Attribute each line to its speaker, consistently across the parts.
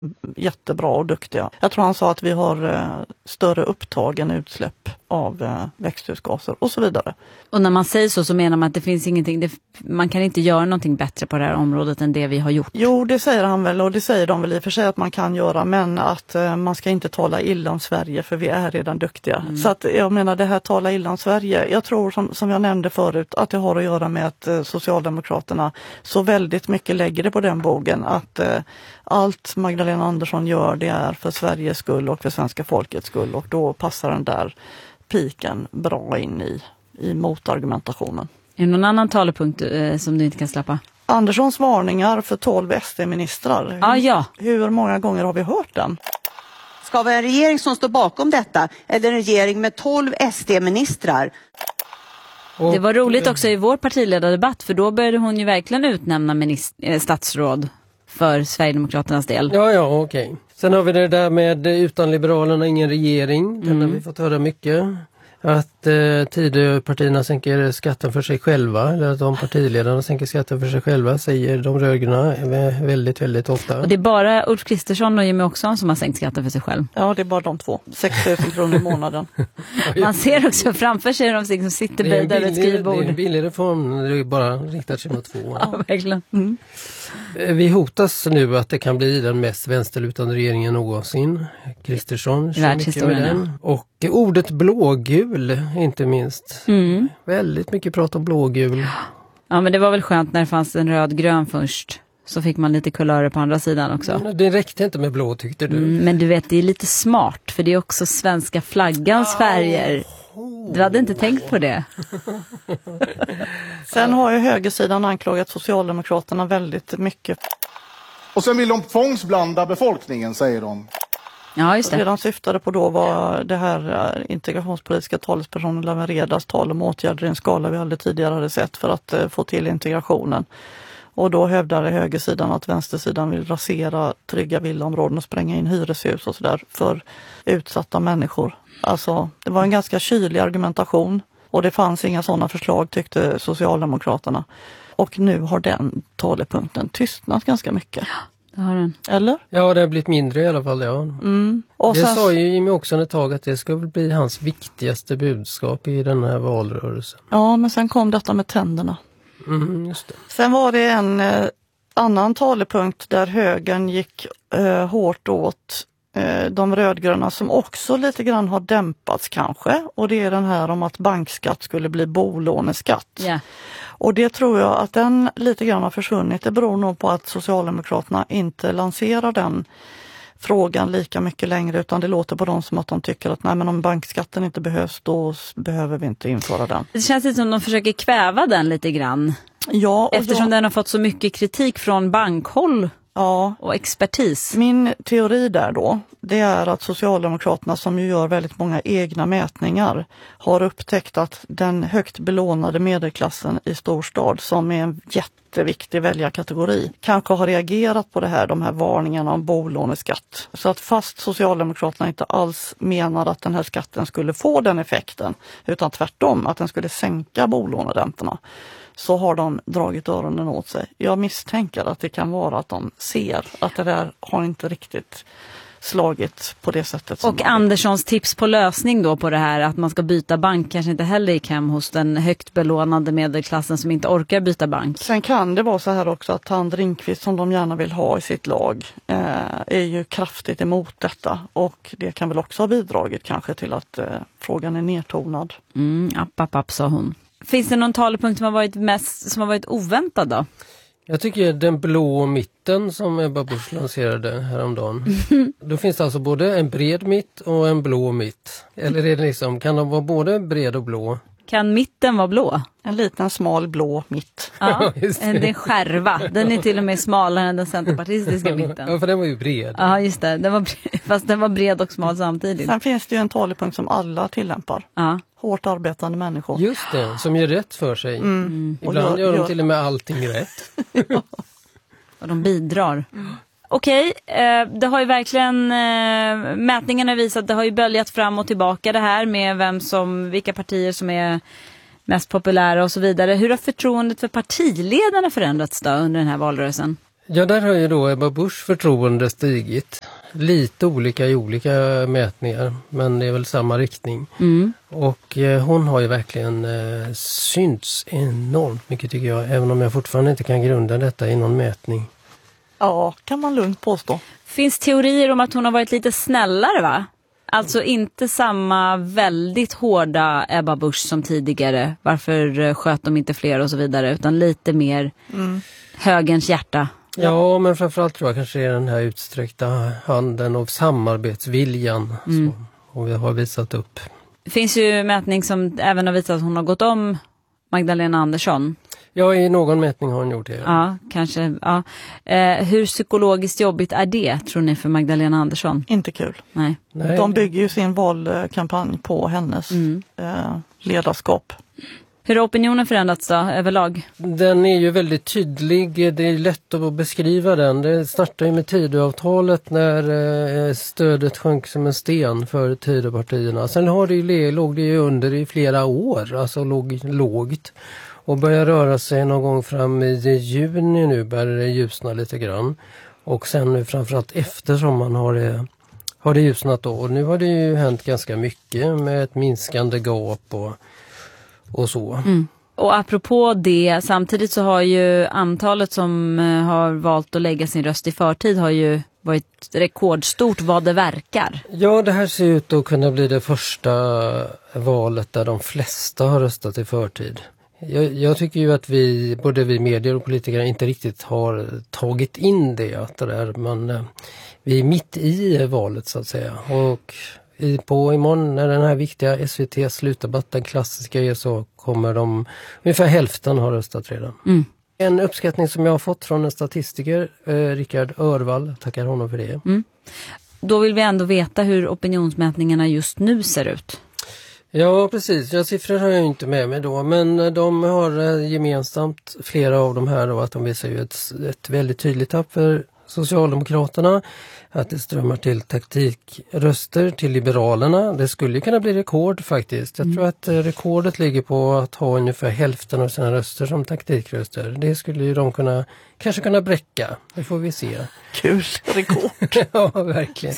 Speaker 1: jättebra och duktiga. Jag tror han sa att vi har större upptag än utsläpp av växthusgaser och så vidare.
Speaker 2: Och när man säger så menar man att det finns ingenting, man kan inte göra någonting bättre på det här området än det vi har gjort.
Speaker 1: Jo, det säger han väl, och det säger de väl i och för sig att man kan göra, men att man ska inte tala illa om Sverige för vi är redan duktiga. Så att jag menar det här tala illa om Sverige, jag tror som jag nämnde förut att det har att göra med att Socialdemokraterna så väldigt mycket lägger det på den bågen att allt Magdalena Andersson gör det är för Sveriges skull och för svenska folkets skull, och då passar den där piken bra in i motargumentationen.
Speaker 2: Är det någon annan talepunkt som du inte kan släppa?
Speaker 1: Anderssons varningar för 12 SD-ministrar.
Speaker 2: Ja.
Speaker 1: Hur många gånger har vi hört den?
Speaker 3: Ska vi ha en regering som står bakom detta eller en regering med 12 SD-ministrar?
Speaker 2: Det var roligt också i vår partiledardebatt, för då började hon ju verkligen utnämna statsråd för Sverigedemokraternas del.
Speaker 4: Ja, okej. Sen har vi det där med utan Liberalerna ingen regering. Den har vi fått höra mycket. Att Tidöpartierna sänker skatten för sig själva, eller att de partiledarna sänker skatten för sig själva, säger de rödgröna väldigt, väldigt ofta.
Speaker 2: Och det är bara Ulf Kristersson och Jimmie Åkesson som har sänkt skatten för sig själv.
Speaker 1: Ja, det är bara de två. 6 000 kronor i månaden.
Speaker 2: Man ser också framför sig de som sitter böjda över ett skrivbord.
Speaker 4: Det är en billig reform, det är bara riktat sig mot 2.
Speaker 2: Ja, verkligen. Mm.
Speaker 4: Vi hotas nu att det kan bli den mest vänsterlutande regeringen någonsin. Kristersson kör mycket med den. Och ordet blågul inte minst. Väldigt mycket prat om blågul.
Speaker 2: Ja, men det var väl skönt när det fanns en rödgrön först. Så fick man lite kulörer på andra sidan också.
Speaker 4: Det räckte inte med blå, tyckte du.
Speaker 2: Men du vet, det är lite smart. För det är också svenska flaggans färger. Du hade inte tänkt på det.
Speaker 1: Sen har ju högersidan anklagat Socialdemokraterna väldigt mycket.
Speaker 5: Och sen vill de tvångsblanda befolkningen, säger de.
Speaker 2: Ja, just det.
Speaker 1: Det de syftade på då var det här integrationspolitiska talespersonen Lawen Redars tal om åtgärder i en skala vi aldrig tidigare hade sett för att få till integrationen. Och då hävdade högersidan att vänstersidan vill rasera trygga villaområden och spränga in hyreshus och sådär för utsatta människor. Alltså, det var en ganska kylig argumentation och det fanns inga sådana förslag, tyckte Socialdemokraterna. Och nu har den talepunkten tystnat ganska mycket.
Speaker 2: Det har den.
Speaker 1: Eller?
Speaker 4: Ja, det har blivit mindre i alla fall, ja.
Speaker 1: Och
Speaker 4: det
Speaker 1: sen
Speaker 4: sa ju Jimmie också ett tag att det ska bli hans viktigaste budskap i den här valrörelsen.
Speaker 1: Ja, men sen kom detta med tänderna.
Speaker 4: Just det.
Speaker 1: Sen var det en annan talepunkt där högern gick hårt åt de rödgröna som också lite grann har dämpats kanske. Och det är den här om att bankskatt skulle bli bolåneskatt.
Speaker 2: Yeah.
Speaker 1: Och det tror jag att den lite grann har försvunnit. Det beror nog på att Socialdemokraterna inte lanserar den frågan lika mycket längre, utan det låter på dem som att de tycker att nej, men om bankskatten inte behövs, då behöver vi inte införa den.
Speaker 2: Det känns lite som de försöker kväva den lite grann.
Speaker 1: Ja,
Speaker 2: eftersom den har fått så mycket kritik från bankhåll och expertis.
Speaker 1: Min teori där då, det är att Socialdemokraterna, som ju gör väldigt många egna mätningar, har upptäckt att den högt belånade medelklassen i storstad, som är en jätteviktig väljarkategori, kanske har reagerat på det här, de här varningarna om bolåneskatt. Så att fast Socialdemokraterna inte alls menar att den här skatten skulle få den effekten, utan tvärtom att den skulle sänka bolåneräntorna, så har de dragit öronen åt sig. Jag misstänker att det kan vara att de ser att det där har inte riktigt slagit på det sättet.
Speaker 2: Och Anderssons tips på lösning då på det här, att man ska byta bank, kanske inte heller gick hem hos den högt belånade medelklassen som inte orkar byta bank.
Speaker 1: Sen kan det vara så här också att Tand Ringqvist, som de gärna vill ha i sitt lag, är ju kraftigt emot detta. Och det kan väl också ha bidragit kanske till att frågan är nedtonad.
Speaker 2: App, sa hon. Finns det någon talepunkt som har varit oväntad då?
Speaker 4: Jag tycker den blå mitten som Ebba Busch lanserade häromdagen. Då finns det alltså både en bred mitt och en blå mitt. Eller är det liksom, kan de vara både bred och blå?
Speaker 2: Kan mitten vara blå?
Speaker 1: En liten smal blå mitt.
Speaker 2: Ja, det är en skärva. Den är till och med smalare än den centerpartistiska mitten.
Speaker 4: Ja, för den var ju bred.
Speaker 2: Ja, just det. Fast den var bred och smal samtidigt.
Speaker 1: Sen finns det ju en talepunkt som alla tillämpar.
Speaker 2: Ja.
Speaker 1: Hårt arbetande människor.
Speaker 4: Just det, som gör rätt för sig. Ibland gör de till och med allting rätt.
Speaker 2: Ja. Och de bidrar. Okej, det har ju verkligen mätningarna visat, det har ju böljat fram och tillbaka det här med vilka partier som är mest populära och så vidare. Hur har förtroendet för partiledarna förändrats då under den här valrörelsen?
Speaker 4: Ja, där har ju då Ebba Buschs förtroende stigit. Lite olika i olika mätningar, men det är väl samma riktning. Och hon har ju verkligen synts enormt mycket tycker jag, även om jag fortfarande inte kan grunda detta i någon mätning.
Speaker 1: Ja, kan man lugnt påstå.
Speaker 2: Finns teorier om att hon har varit lite snällare, va? Alltså inte samma väldigt hårda Ebba Busch som tidigare. Varför sköt de inte fler och så vidare, utan lite mer högerns hjärta.
Speaker 4: Ja, men framförallt tror jag kanske är den här utsträckta handen och samarbetsviljan som vi har visat upp.
Speaker 2: Det finns ju mätning som även har visat att hon har gått om Magdalena Andersson.
Speaker 4: Ja, i någon mätning har hon gjort det.
Speaker 2: Ja, kanske. Ja. Hur psykologiskt jobbigt är det, tror ni, för Magdalena Andersson?
Speaker 1: Inte kul.
Speaker 2: Nej.
Speaker 1: De bygger ju sin valkampanj på hennes ledarskap.
Speaker 2: Hur har opinionen förändrats då, överlag?
Speaker 4: Den är ju väldigt tydlig, det är lätt att beskriva den. Det startade ju med Tidöavtalet när stödet sjönk som en sten för Tidöpartierna. Sen låg det ju under i flera år, alltså lågt. Och börjar röra sig någon gång fram i juni nu, börjar det ljusna lite grann. Och sen nu framförallt efter sommaren har det ljusnat då. Och nu har det ju hänt ganska mycket med ett minskande gap och så.
Speaker 2: Och apropå det, samtidigt så har ju antalet som har valt att lägga sin röst i förtid har ju varit rekordstort vad det verkar.
Speaker 4: Ja, det här ser ut att kunna bli det första valet där de flesta har röstat i förtid. Jag tycker ju att både vi medier och politiker inte riktigt har tagit in det. Vi är mitt i valet så att säga. Och imorgon när den här viktiga SVT-slutdebatt, den klassiska är, så kommer ungefär hälften har röstat redan. En uppskattning som jag har fått från en statistiker, Rickard Örvall, tackar honom för det.
Speaker 2: Då vill vi ändå veta hur opinionsmätningarna just nu ser ut.
Speaker 4: Ja, precis. Siffror har jag inte med mig då, men de har gemensamt, flera av de här då, att de visar ju ett väldigt tydligt tapp för Socialdemokraterna, att det strömmar till taktikröster till Liberalerna. Det skulle kunna bli rekord faktiskt. Jag tror att rekordet ligger på att ha ungefär hälften av sina röster som taktikröster. Det skulle ju de kanske kunna bräcka. Det får vi se.
Speaker 1: Kul rekord.
Speaker 4: Ja, verkligen.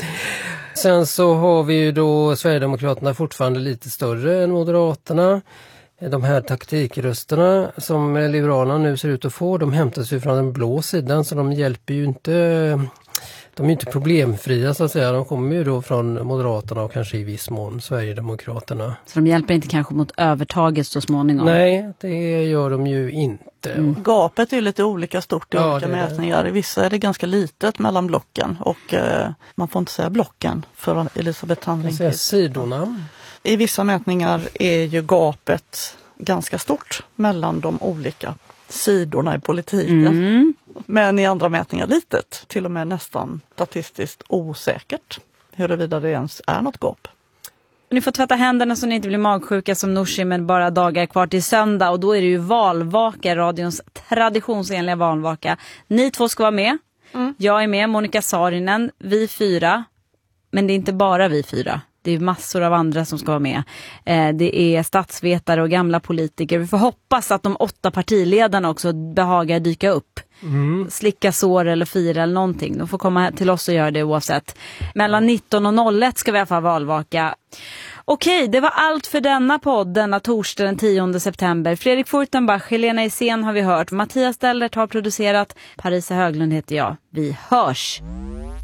Speaker 4: Sen så har vi ju då Sverigedemokraterna fortfarande lite större än Moderaterna. De här taktikrösterna som Liberalerna nu ser ut att få, de hämtas ju från den blå sidan, så de hjälper ju inte, de är inte problemfria så att säga. De kommer ju då från Moderaterna och kanske i viss mån Sverigedemokraterna.
Speaker 2: Så de hjälper inte kanske mot övertaget så småningom?
Speaker 4: Nej, det gör de ju inte.
Speaker 1: Gapet är lite olika stort i olika mätningar. I vissa är det ganska litet mellan blocken och man får inte säga blocken för Elisabeth Thand-Ringqvist.
Speaker 4: Sidorna.
Speaker 1: I vissa mätningar är ju gapet ganska stort mellan de olika sidorna i politiken. Men i andra mätningar litet, till och med nästan statistiskt osäkert huruvida det ens är något gap.
Speaker 2: Ni får tvätta händerna så ni inte blir magsjuka som Nooshi, med bara dagar kvar till söndag. Och då är det ju valvaka, radions traditionsenliga valvaka. Ni två ska vara med. Jag är med, Monica Saarinen, vi 4. Men det är inte bara vi 4. Det är massor av andra som ska vara med. Det är statsvetare och gamla politiker. Vi får hoppas att de 8 partiledarna också behagar dyka upp. Slicka sår eller fira eller någonting. De får komma till oss och göra det oavsett. Mellan 19 och 01 ska vi i alla fall valvaka. Okej, det var allt för denna podd denna torsdag den 10 september. Fredrik Furtenbach, Helena Hysén har vi hört. Mattias Dellert har producerat. Parisa Höglund heter jag. Vi hörs!